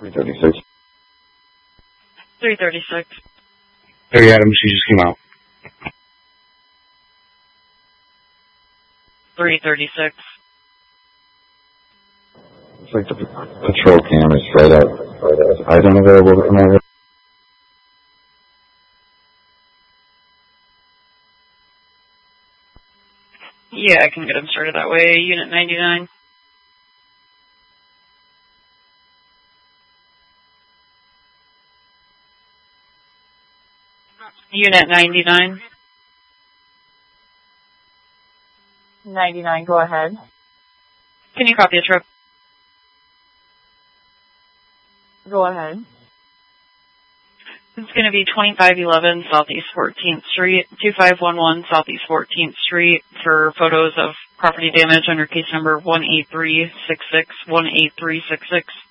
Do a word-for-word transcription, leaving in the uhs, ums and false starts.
three thirty-six. three thirty-six. Harry Adams, she just came out. three thirty-six. Looks like the patrol cam is right out. Is item available to come over? Yeah, I can get him started that way. Unit ninety-nine. Unit ninety-nine. ninety-nine, go ahead. Can you copy a trip? Go ahead. It's going to be twenty-five eleven Southeast fourteenth Street, two five one one Southeast fourteenth Street for photos of property damage under case number one eight three six six, one eight three six six.